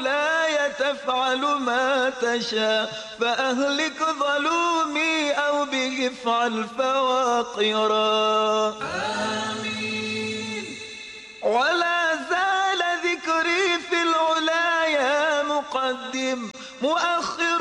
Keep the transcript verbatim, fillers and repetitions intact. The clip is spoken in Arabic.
مولاي تفعل ما تشاء، فأهلك ظلومي أو به افعل فواقرا. آمين. ولا زال ذكري في العلا يا مقدم مؤخر